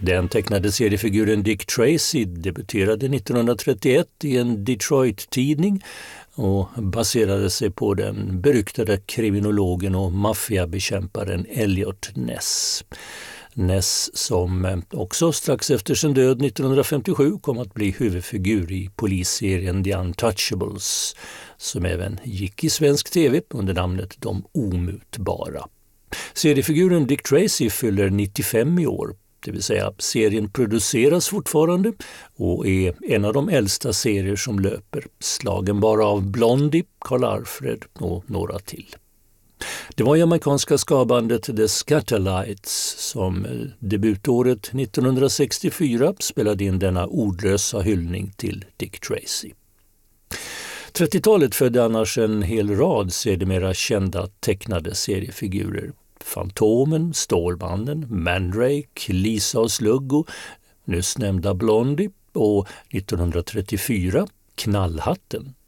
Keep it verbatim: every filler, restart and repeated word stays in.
Den tecknade seriefiguren Dick Tracy debuterade nittonhundratrettioett i en Detroit-tidning och baserade sig på den beryktade kriminologen och maffiabekämparen Elliot Ness. Ness som också strax efter sin död nittonhundrafemtiosju kom att bli huvudfigur i polisserien The Untouchables, som även gick i svensk tv under namnet De Omutbara. Seriefiguren Dick Tracy fyller nittiofem i år, det vill säga serien produceras fortfarande och är en av de äldsta serier som löper, slagen bara av Blondie, Karl Alfred och några till. Det var jamaicanska skabandet The Scatterlights som debutåret nittonhundrasextiofyra spelade in denna ordlösa hyllning till Dick Tracy. trettiotalet födde annars en hel rad sedermera kända tecknade seriefigurer. Fantomen, Stålmannen, Mandrake, Lisa och Sluggo, nyss nämnda Blondie och nittonhundratrettiofyra Knallhatten.